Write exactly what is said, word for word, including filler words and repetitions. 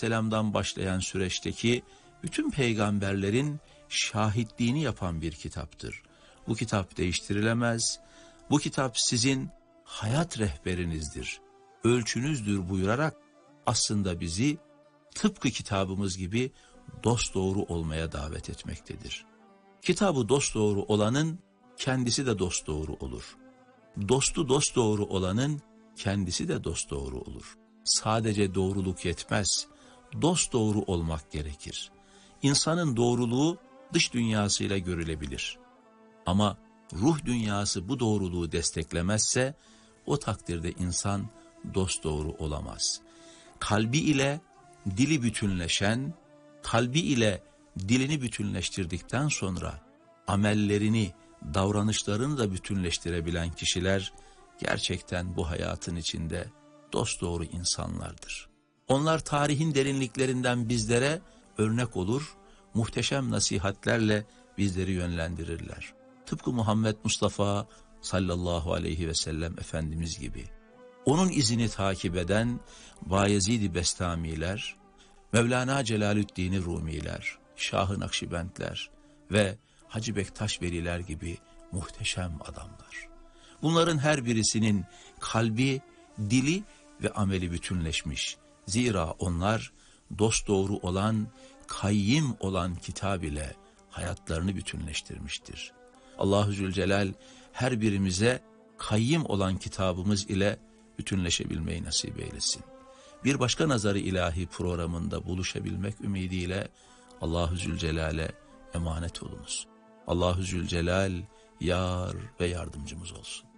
aleyhisselamdan başlayan süreçteki bütün peygamberlerin şahitliğini yapan bir kitaptır. Bu kitap değiştirilemez, bu kitap sizin hayat rehberinizdir, ölçünüzdür buyurarak aslında bizi tıpkı kitabımız gibi dosdoğru olmaya davet etmektedir. Kitabı dosdoğru olanın kendisi de dosdoğru olur. Dostu dosdoğru olanın kendisi de dosdoğru olur. Sadece doğruluk yetmez, dosdoğru olmak gerekir. İnsanın doğruluğu dış dünyasıyla görülebilir. Ama ruh dünyası bu doğruluğu desteklemezse o takdirde insan dosdoğru olamaz. Kalbi ile dili bütünleşen, kalbi ile dilini bütünleştirdikten sonra amellerini, davranışlarını da bütünleştirebilen kişiler gerçekten bu hayatın içinde dosdoğru insanlardır. Onlar tarihin derinliklerinden bizlere örnek olur, muhteşem nasihatlerle bizleri yönlendirirler. Tıpkı Muhammed Mustafa sallallahu aleyhi ve sellem Efendimiz gibi. Onun izini takip eden Bayezid-i Bestamiler, Mevlana Celaleddin Rumiler, Şah-ı Nakşibendler ve Hacı Bektaş Veliler gibi muhteşem adamlar. Bunların her birisinin kalbi, dili ve ameli bütünleşmiş. Zira onlar dosdoğru olan, kayyim olan kitab ile hayatlarını bütünleştirmiştir. Allahu Zülcelal her birimize kayyim olan kitabımız ile bütünleşebilmeyi nasip eylesin. Bir başka Nazar-ı İlahi programında buluşabilmek ümidiyle Allahu Zülcelal'e emanet olunuz. Allahu Zülcelal yar ve yardımcımız olsun.